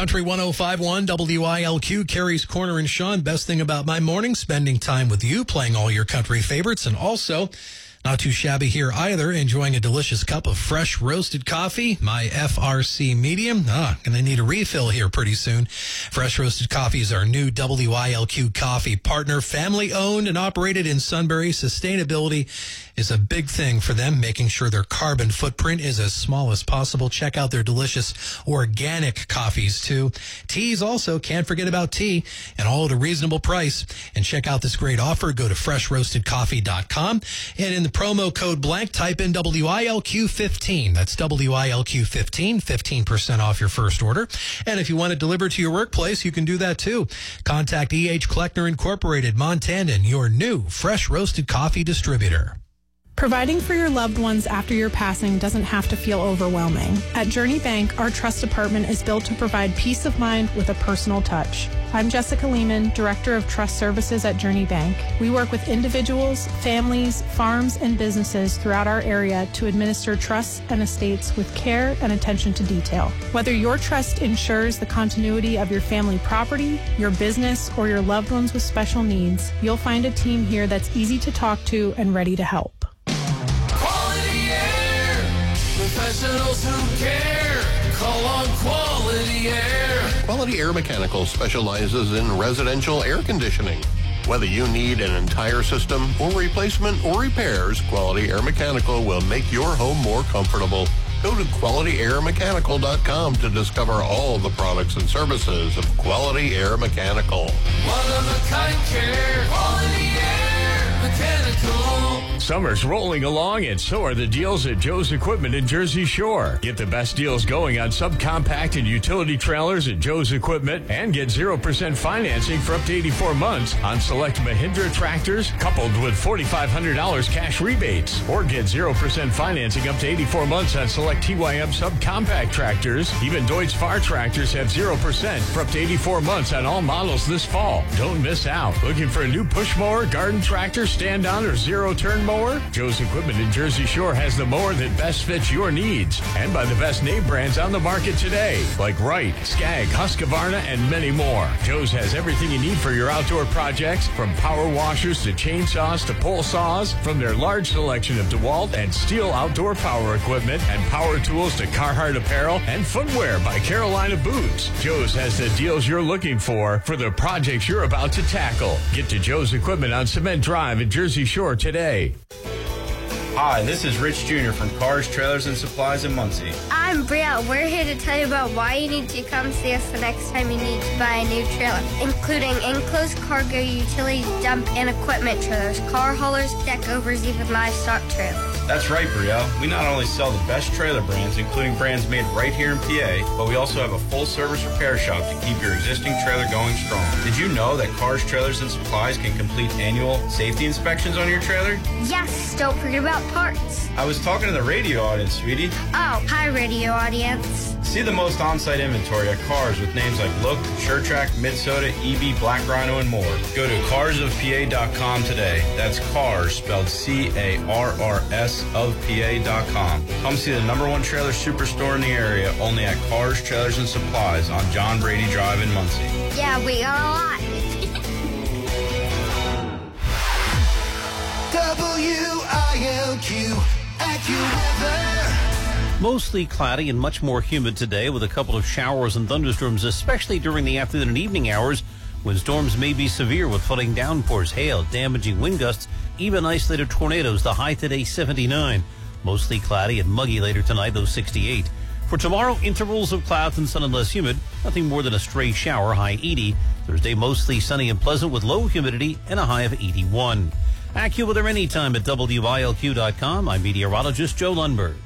Country 105.1 WILQ, Carrie's Corner and Sean. Best thing about my morning, spending time with you, playing all your country favorites, and also not too shabby here either, enjoying a delicious cup of fresh roasted coffee, my FRC medium. Gonna need a refill here pretty soon. Fresh Roasted Coffee is our new WILQ coffee partner, family owned and operated in Sunbury. Sustainability is a big thing for them, making sure their carbon footprint is as small as possible. Check out their delicious organic coffees too. Teas also, can't forget about tea, and all at a reasonable price. And check out this great offer. Go to freshroastedcoffee.com, and in the promo code blank, type in WILQ15. That's WILQ15, 15% off your first order. And if you want it delivered to your workplace, you can do that too. Contact E.H. Kleckner Incorporated, Montandan, your new fresh roasted coffee distributor. Providing for your loved ones after your passing doesn't have to feel overwhelming. At Journey Bank, our trust department is built to provide peace of mind with a personal touch. I'm Jessica Lehman, Director of Trust Services at Journey Bank. We work with individuals, families, farms, and businesses throughout our area to administer trusts and estates with care and attention to detail. Whether your trust ensures the continuity of your family property, your business, or your loved ones with special needs, you'll find a team here that's easy to talk to and ready to help. Professionals who care. Call on Quality Air. Quality Air Mechanical specializes in residential air conditioning. Whether you need an entire system or replacement or repairs, Quality Air Mechanical will make your home more comfortable. Go to QualityAirMechanical.com to discover all the products and services of Quality Air Mechanical. One-of-a-kind care. Quality Air Mechanical. Summer's rolling along, and so are the deals at Joe's Equipment in Jersey Shore. Get the best deals going on subcompact and utility trailers at Joe's Equipment, and get 0% financing for up to 84 months on select Mahindra tractors, coupled with $4,500 cash rebates. Or get 0% financing up to 84 months on select TYM subcompact tractors. Even Deutz Far tractors have 0% for up to 84 months on all models this fall. Don't miss out. Looking for a new push mower, garden tractor, stand-on, or zero-turn mower? Joe's Equipment in Jersey Shore has the mower that best fits your needs, and by the best name brands on the market today, like Wright, Skag, Husqvarna, and many more. Joe's has everything you need for your outdoor projects, from power washers to chainsaws to pole saws, from their large selection of DeWalt and Steel outdoor power equipment and power tools to Carhartt apparel and footwear by Carolina Boots. Joe's has the deals you're looking for the projects you're about to tackle. Get to Joe's Equipment on Cement Drive in Jersey Shore today. Hi, this is Rich Jr. from Cars, Trailers, and Supplies in Muncie. I'm Brielle. We're here to tell you about why you need to come see us the next time you need to buy a new trailer, including enclosed cargo, utility dump, and equipment trailers, car haulers, deck overs, even livestock trailers. That's right, Brielle. We not only sell the best trailer brands, including brands made right here in PA, but we also have a full-service repair shop to keep your existing trailer going strong. Did you know that Cars, Trailers, and Supplies can complete annual safety inspections on your trailer? Yes, don't forget about parts. I was talking to the radio audience, sweetie. Oh, hi, radio audience. See the most on-site inventory at Cars with names like Look, SureTrack, Midsoda, EB, Black Rhino, and more. Go to carsofpa.com today. That's Cars, spelled C-A-R-R-S of PA.com. Come see the #1 trailer superstore in the area, only at Cars, Trailers, and Supplies on John Brady Drive in Muncie. Yeah, we got a lot. WILQ AccuWeather. Mostly cloudy and much more humid today, with a couple of showers and thunderstorms, especially during the afternoon and evening hours, when storms may be severe with flooding downpours, hail, damaging wind gusts, even isolated tornadoes. The high today 79. Mostly cloudy and muggy later tonight, though 68. For tomorrow, intervals of clouds and sun and less humid. Nothing more than a stray shower, high 80. Thursday, mostly sunny and pleasant with low humidity and a high of 81. AccuWeather anytime at WILQ.com. I'm meteorologist Joe Lundberg.